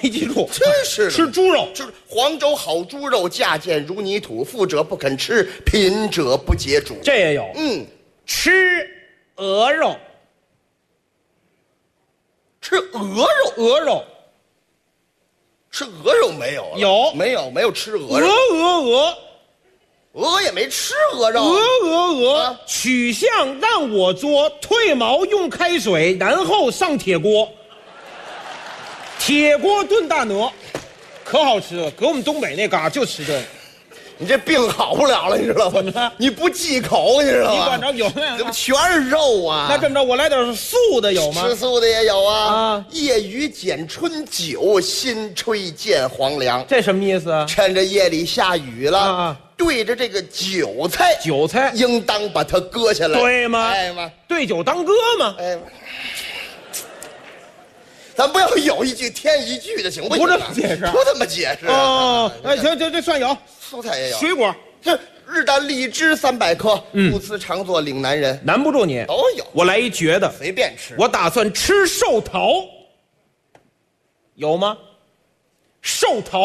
没记住， 真是的吃猪肉， 吃黄州好猪肉，价贱如泥土，富者不肯吃，贫者不解煮。 这也有。吃鹅肉， 吃鹅肉，吃鹅肉没有了？ 有没有吃鹅肉？鹅也没吃鹅肉。 鹅，取象让我作，退毛用开水，然后上铁锅，铁锅炖大鹅，可好吃了。搁我们东北那嘎就吃这个。 你这病好不了了，你知道吗？ 怎么了？ 你不忌口，你知道吗？ 你管着有没有？ 怎么全是肉啊？ 那这么着，我来点素的有吗？ 吃素的也有啊。 啊， 夜雨剪春酒，新炊见黄粱。 这什么意思啊？ 趁着夜里下雨了， 啊对着这个韭菜，应当把它割下来， 对吗？ 哎妈， 对酒当歌吗？ 哎妈，咱不要有一句添一句的，行不行？ 不这么解释， 不这么解释。 哦，哎，行，这算有。 蔬菜也有， 水果， 这日啖荔枝300颗，不辞常作岭南人， 难不住你。 都有。 我来一绝的， 随便吃。 我打算吃寿桃，有吗？寿桃，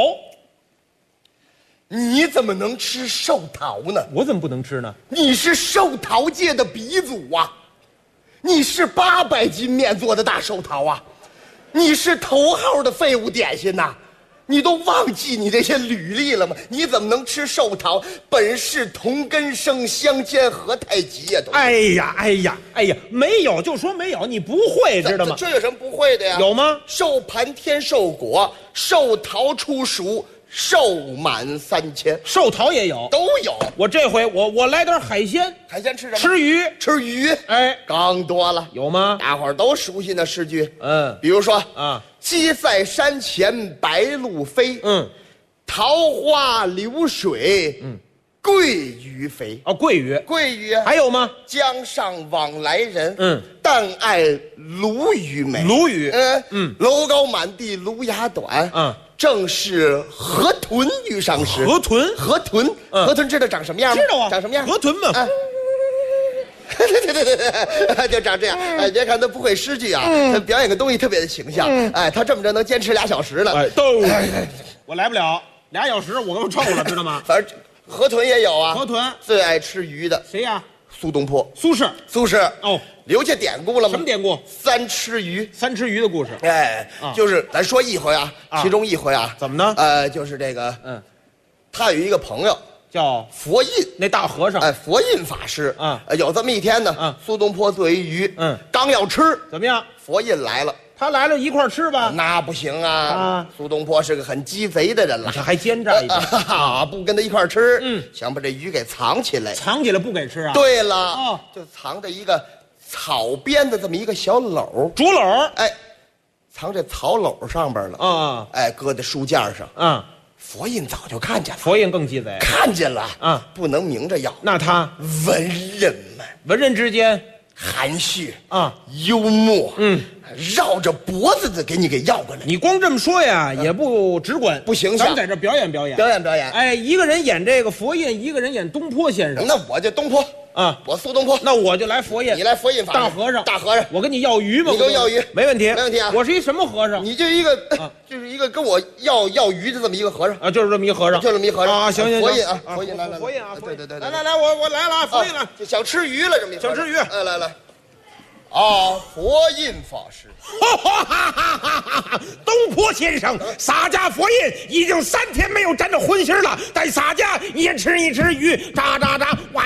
你怎么能吃寿桃呢？ 我怎么不能吃呢？ 你是寿桃界的鼻祖啊！你是800斤面做的大寿桃啊！你是头号的废物点心呐！你都忘记你这些履历了吗？你怎么能吃寿桃？本是同根生，相煎何太急呀！ 哎呀，没有就说没有，你不会知道吗？ 这有什么不会的呀？ 有吗？ 寿盘天寿果，寿桃初熟，寿满3000， 寿桃也有， 都有。 我这回我来点海鲜， 海鲜吃什么？ 吃鱼， 吃鱼。 哎， 更多了， 有吗？ 大伙儿都熟悉那诗句， 嗯， 比如说啊， 鸡在山前白鹭飞，桃花流水，鳜鱼肥。 哦，鳜鱼， 鳜鱼啊， 还有吗？ 江上往来人，但爱鲈鱼美。 鲈鱼， 楼高满地芦芽短，正是河豚遇上时。河豚知道长什么样吗？ 知道啊， 长什么样？ 河豚嘛。 对，就长这样。哎，别看他不会诗句啊，他表演个东西特别的形象。哎，他这么着能坚持2小时呢。 哎，都，我来不了2小时，我都臭了，知道吗？ 反正河豚也有啊。 河豚最爱吃鱼的谁呀？ 苏东坡。 苏轼。哦， 留下典故了吗？ 什么典故 ？3吃鱼。 3吃鱼的故事。 哎，就是咱说一回啊，其中一回啊， 怎么呢？ 就是这个，他有一个朋友叫佛印， 那大和尚。 哎，佛印法师啊，有这么一天呢，苏东坡做一鱼，刚要吃， 怎么样？ 佛印来了， 他来了一块吃吧？ 那不行啊！苏东坡是个很鸡贼的人了， 这还奸诈一点不跟他一块吃，想把这鱼给藏起来， 不给吃啊？ 对了，就藏在一个草编的这么一个小篓， 竹篓， 哎，藏在草篓上边了，哎，搁在书架上，佛印早就看见了， 佛印更鸡贼， 看见了，不能明着要， 那他文人们， 文人之间含蓄幽默，绕着脖子的给你给要过来。 你光这么说呀，也不直观， 不形象。 咱们在这表演表演， 哎， 一个人演这个佛印，一个人演东坡先生。 那我就东坡我苏东坡。 那我就来佛印， 你来佛印法师。大和尚， 我跟你要鱼吗？ 你给我要鱼， 没问题啊。 我是一什么和尚？ 你就一个，就是一个跟我要鱼的这么一个和尚啊，就是这么一和尚，啊。行， 佛印啊，佛印来， 佛印啊， 对， 来，我来了啊，佛印了， 想吃鱼了，这么一想吃鱼， 来。佛印法师， 东坡先生，洒家佛印已经3天没有沾着荤腥了，在洒家也吃一吃鱼，喳，哇！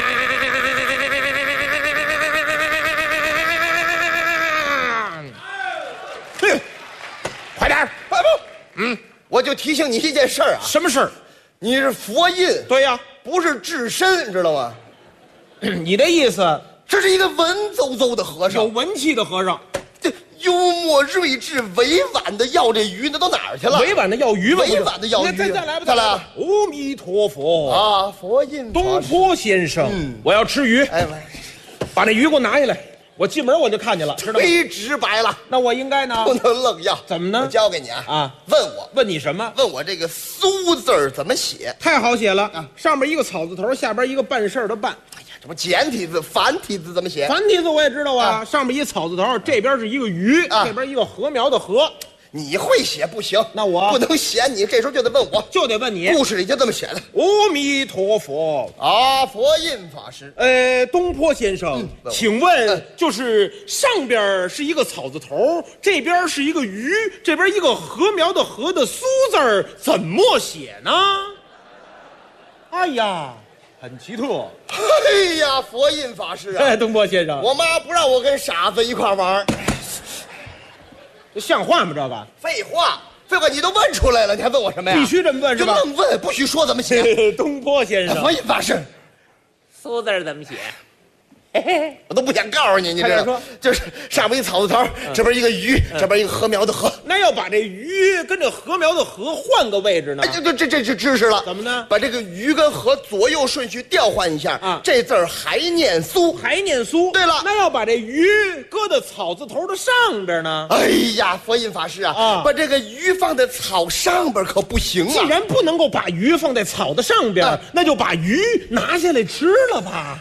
快点， 我就提醒你一件事儿啊。 什么事儿？ 你是佛印， 对呀， 不是智深，知道吗？ 你的意思？ 这是一个文绉绉的和尚， 有文气的和尚， 这幽默睿智、委婉的要这鱼，那都哪儿去了？ 委婉的要鱼吗？ 委婉的要鱼， 再来吧， 再来！ 阿弥陀佛啊，佛印东坡先生，我要吃鱼， 哎， 把那鱼给我拿下来，我进门我就看见了，知道吗？ 忒直白了， 那我应该呢？ 不能愣要， 怎么呢？ 我教给你啊！问你什么？问我这个苏字儿怎么写？ 太好写了，上边一个草字头，下边一个办事的办。 这不简体字、繁体字怎么写？ 繁体字我也知道啊，上面一草字头，这边是一个鱼，这边一个禾苗的禾。 你会写不行， 那我不能写，你这时候就得问我， 就得问你。 故事里就这么写的。 阿弥陀佛。 啊，佛印法师， 东坡先生，请问，就是上边是一个草字头，这边是一个鱼，这边一个禾苗的禾的苏字儿，怎么写呢？哎呀，很奇特。 哎呀，佛印法师啊， 东坡先生， 我妈不让我跟傻子一块玩儿。 这像话吗？这个废话，你都问出来了，你还问我什么呀？ 必须这么问是吧？ 就愣问，不许说怎么写。 东坡先生， 佛印法师， 苏字怎么写？ 我都不想告诉你，你知道吗？就是上面一草字头，这边一个鱼，这边一个禾苗的禾。 那要把这鱼跟这禾苗的禾换个位置呢？ 这是知识了。 怎么呢？ 把这个鱼跟禾左右顺序调换一下啊， 这字儿还念苏， 还念苏。 对了， 那要把这鱼搁到草字头的上边呢？ 哎呀，佛印法师啊，把这个鱼放在草上边可不行啊。 既然不能够把鱼放在草的上边，那就把鱼拿下来吃了吧。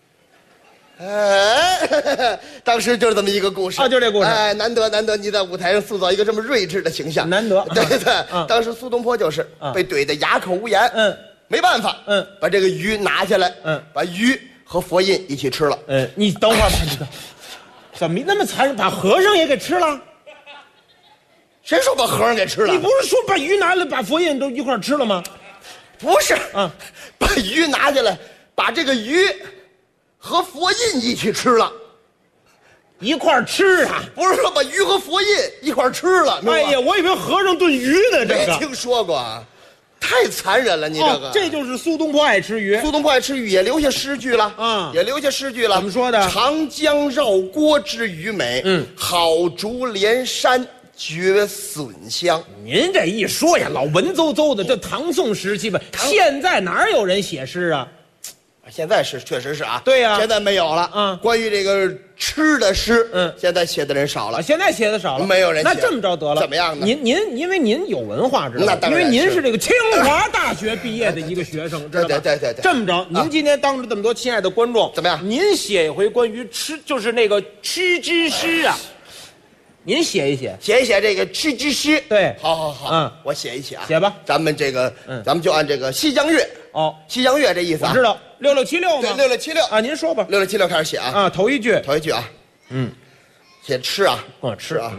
哎，当时就是这么一个故事啊，就这故事。 哎，难得你在舞台上塑造一个这么睿智的形象， 难得。 对，当时苏东坡就是被怼得哑口无言，没办法，把这个鱼拿下来，把鱼和佛印一起吃了。 你等会儿吧，这个怎么那么残忍？把和尚也给吃了？ 谁说把和尚给吃了？ 你不是说把鱼拿来，把佛印都一块吃了吗？ 不是，把鱼拿下来，把这个鱼和佛印一起吃了， 一块吃啊？ 不是说把鱼和佛印一块吃了。 哎呀，我以为和尚炖鱼呢，这个没听说过啊，太残忍了，你这个。 这就是苏东坡爱吃鱼。 苏东坡爱吃鱼，也留下诗句了，也留下诗句了。 怎么说的？ 长江绕郭之鱼美，好竹连山绝笋香。 您这一说呀，老文绉绉的，这唐宋时期吧，现在哪有人写诗啊？ 现在是确实是啊， 对呀， 现在没有了。关于这个吃的诗，现在写的人少了。 现在写的少了， 没有人写。 那这么着得了， 怎么样呢？ 您因为您有文化，知道吗？ 那当然， 因为您是这个清华大学毕业的一个学生，知道吗？ 对。 这么着，您今天当着这么多亲爱的观众， 怎么样？ 您写一回关于吃，就是那个吃之诗啊。您写一写这个吃之诗。 对， 好，我写一写啊， 写吧。 咱们这个，咱们就按这个西江月。西江月这意思啊， 我知道6676吗？ 对，6676 啊，您说吧。 6676开始写啊。 头一句啊。写吃啊， 吃啊。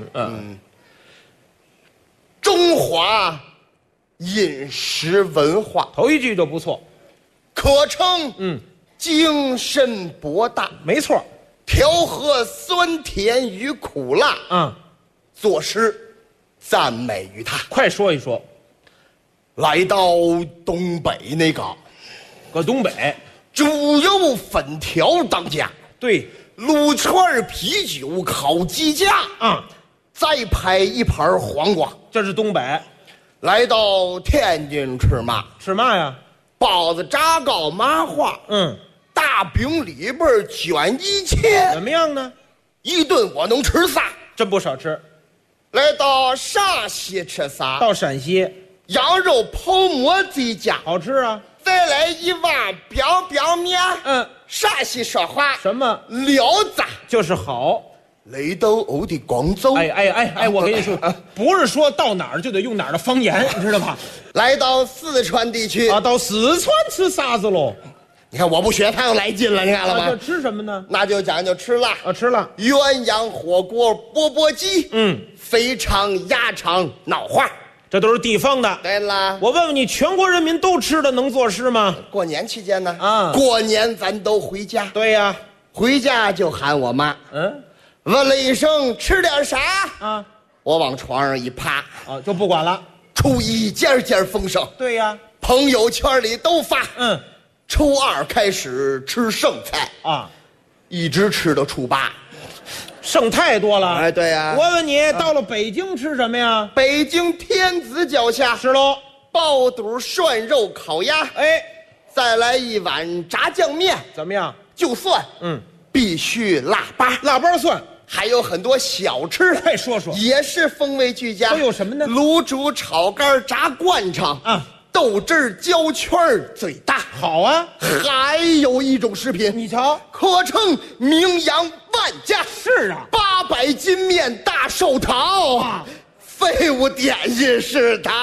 中华饮食文化， 头一句就不错， 可称精深博大。 没错。 调和酸甜与苦辣，作诗赞美于他。 快说一说。 来到东北那个， 搁东北， 猪肉粉条当家， 对， 撸串啤酒烤鸡架，再拍一盘黄瓜。 这是东北。 来到天津吃嘛？ 吃嘛呀？ 包子、炸糕、麻花，大饼里边卷一切， 怎么样呢？ 一顿我能吃仨， 真不少吃。 来到陕西吃啥？ 到陕西， 羊肉泡馍最佳， 好吃啊。 再来一碗表面，陕西说话什么聊子就是好。 雷斗欧的广州， 哎，我跟你说，不是说到哪儿就得用哪儿的方言，你知道吧？ 来到四川地区到四川吃啥子喽？ 你看我不学他又来劲了，你看了吗？ 吃什么呢？ 那就讲究吃辣吃辣， 鸳鸯火锅、钵钵鸡，肥肠、鸭肠、脑花， 这都是地方的。 对了， 我问问你，全国人民都吃的能作诗吗？ 过年期间呢？过年咱都回家。 对呀， 回家就喊我妈，问了一声吃点啥我往床上一趴， 就不管了。 初一件件丰盛。 对呀， 朋友圈里都发，初二开始吃剩菜一直吃到初八， 剩太多了。 哎，对呀。 我问你，到了北京吃什么呀？ 北京天子脚下是喽， 爆肚、涮肉、烤鸭，再来一碗炸酱面， 怎么样？ 就蒜，必须腊八， 腊八蒜。 还有很多小吃， 快说说， 也是风味俱佳。 都有什么呢？ 卤煮、炒肝、炸灌肠豆汁焦圈最大。 好啊。 还有一种食品， 你瞧， 可称名扬万家。 是啊， 800斤面大寿桃废物点心是他。